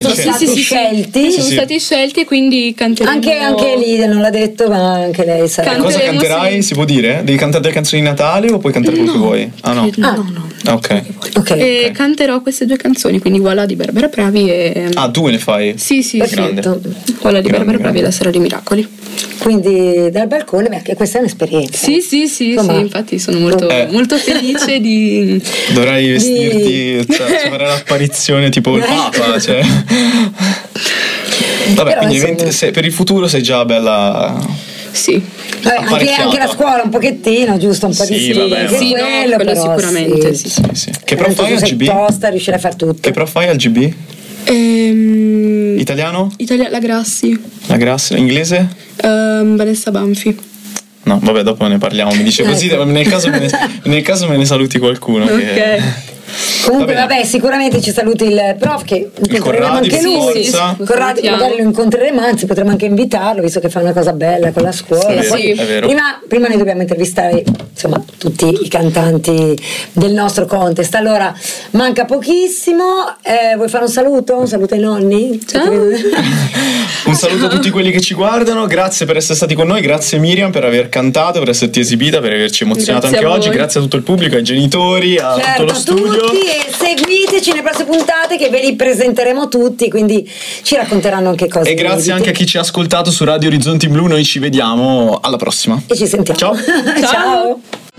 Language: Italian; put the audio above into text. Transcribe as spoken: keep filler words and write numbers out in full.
sono Sì, stati sì, sì, scelti. sì. Sono Sì. stati scelti e quindi canteremo. Anche, anche Lide non l'ha detto, ma anche lei sarà. Can- Cosa Canteremo, canterai? sì. Si può dire? Devi cantare delle canzoni di Natale o puoi cantare quello che vuoi? Ah no. No, Ah. no, no. Ah, ok. Ok. E Ok. canterò queste due canzoni, quindi Voilà di Barbara Pravi e Ah, due ne fai? sì, sì, sì. Perfetto. Voilà di Grande, Barbara Pravi grande. e La Sera dei Miracoli. Quindi dal balcone, beh, anche questa è un'esperienza. Sì, sì, sì, Insomma, sì, infatti sono molto, Eh. molto felice di Dovrai vestirti, cioè, cioè, fare l'apparizione tipo il Papa, cioè. Vabbè, Però, quindi insomma- eventi- se- per il futuro sei già bella. sì. Vabbè, anche, apparecchiata. anche la scuola un pochettino, giusto? Un po' di Sì, sì, vabbè, anche ma- Sì, no, quello, quello però sicuramente, sì. Sì, sì. Che Tanto prof fai tu al sei G B? tosta, riuscire a fare tutto. Che prof fai al G B? Ehm, Italiano? Italia- la Grassi. La Grassi? Inglese? Ehm, Vanessa Banfi. No, vabbè, dopo ne parliamo. Mi dice così, Ecco. nel caso me ne, nel caso me ne saluti qualcuno. Che... Ok. Comunque, Va bene. vabbè, sicuramente ci saluti il prof che incontreremo Corradi, anche per lui. forza. Sì, Corradi salutiamo. magari lo incontreremo, anzi potremmo anche invitarlo, visto che fa una cosa bella con la scuola. Sì, Poi, sì. È vero. Prima, prima noi dobbiamo intervistare insomma tutti i cantanti del nostro contest. Allora, manca pochissimo. Eh, vuoi fare un saluto? Un saluto ai nonni? Ciao. Un saluto a tutti quelli che ci guardano, grazie per essere stati con noi, grazie Miriam per aver cantato, per esserti esibita, per averci emozionato Grazie anche a oggi, voi. grazie a tutto il pubblico, ai genitori, a Certo, tutto lo a studio. tutti, e seguiteci nelle prossime puntate che ve li presenteremo tutti, quindi ci racconteranno anche cose E grazie inedite. anche a chi ci ha ascoltato su Radio Orizzonti Blu, noi ci vediamo alla prossima. E ci sentiamo. Ciao. Ciao.